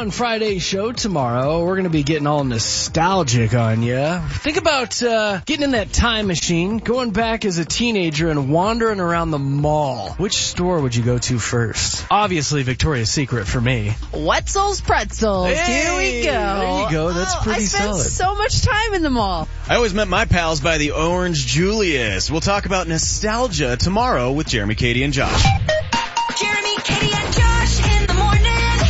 on Friday's show tomorrow, we're going to be getting all nostalgic on you. Think about getting in that time machine, going back as a teenager and wandering around the mall. Which store would you go to first? Obviously, Victoria's Secret for me. Wetzel's Pretzels. Hey, here we go. There you go. That's pretty solid. I spent so much time in the mall. I always met my pals by the Orange Julius. We'll talk about nostalgia tomorrow with Jeremy, Katie, and Josh. Jeremy, Katie, and Josh in the morning.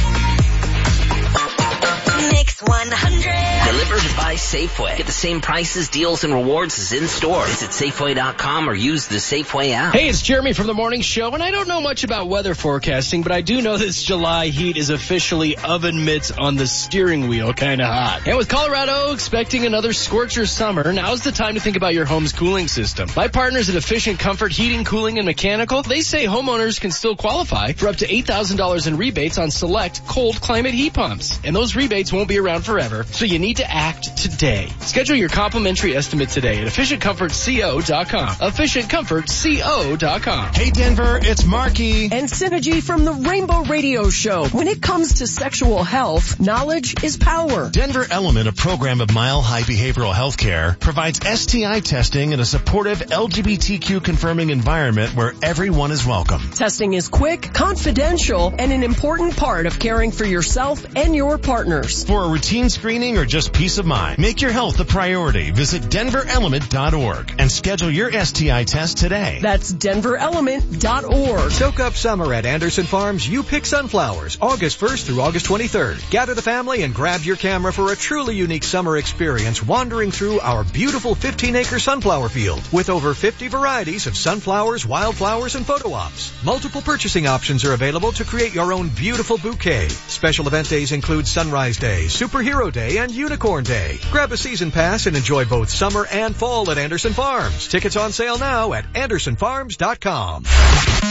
Mix 100. Delivered by Safeway. Get the same prices, deals, and rewards as in-store. Visit Safeway.com or use the Safeway app. Hey, it's Jeremy from The Morning Show, and I don't know much about weather forecasting, but I do know this July heat is officially oven mitts on the steering wheel kind of hot. And with Colorado expecting another scorcher summer, now's the time to think about your home's cooling system. My partners at Efficient Comfort Heating, Cooling, and Mechanical, they say homeowners can still qualify for up to $8,000 in rebates on select cold climate heat pumps. And those rebates won't be around forever, so you need to act today. Schedule your complimentary estimate today at EfficientComfortCO.com. EfficientComfortCO.com. Hey Denver, it's Marky. And Synergy from the Rainbow Radio Show. When it comes to sexual health, knowledge is power. Denver Element, a program of Mile High Behavioral Health Care, provides STI testing in a supportive LGBTQ confirming environment where everyone is welcome. Testing is quick, confidential, and an important part of caring for yourself and your partners. For a routine screening or just peace of mind, make your health a priority. Visit DenverElement.org and schedule your STI test today. That's DenverElement.org. Soak up summer at Anderson Farms. You Pick Sunflowers, August 1st through August 23rd. Gather the family and grab your camera for a truly unique summer experience wandering through our beautiful 15-acre sunflower field with over 50 varieties of sunflowers, wildflowers, and photo ops. Multiple purchasing options are available to create your own beautiful bouquet. Special event days include Sunrise Day, Superhero Day, and Unicorn Day. Grab a season pass and enjoy both summer and fall at Anderson Farms. Tickets on sale now at AndersonFarms.com.